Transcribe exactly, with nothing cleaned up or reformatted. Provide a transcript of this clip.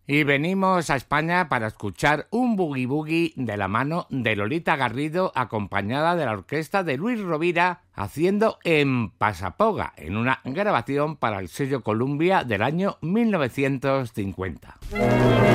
Y venimos a España para escuchar un boogie boogie de la mano de Lolita Garrido, acompañada de la orquesta de Luis Rovira, haciendo En Pasapoga, en una grabación para el sello Columbia del año mil novecientos cincuenta.